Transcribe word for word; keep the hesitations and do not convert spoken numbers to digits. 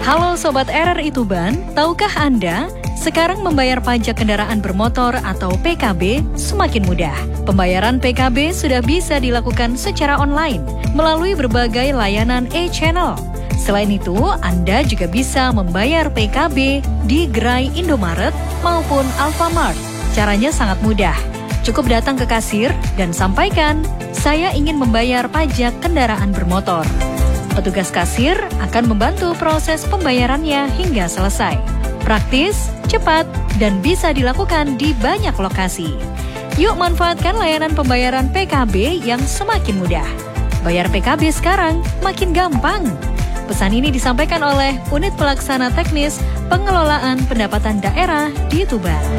Halo Sobat R R I Tuban, tahukah Anda, sekarang membayar pajak kendaraan bermotor atau P K B semakin mudah. Pembayaran P K B sudah bisa dilakukan secara online melalui berbagai layanan e-channel. Selain itu, Anda juga bisa membayar P K B di gerai Indomaret maupun Alfamart. Caranya sangat mudah. Cukup datang ke kasir dan sampaikan, saya ingin membayar pajak kendaraan bermotor. Petugas kasir akan membantu proses pembayarannya hingga selesai. Praktis, cepat, dan bisa dilakukan di banyak lokasi. Yuk manfaatkan layanan pembayaran P K B yang semakin mudah. Bayar P K B sekarang makin gampang. Pesan ini disampaikan oleh Unit Pelaksana Teknis Pengelolaan Pendapatan Daerah di Tuban.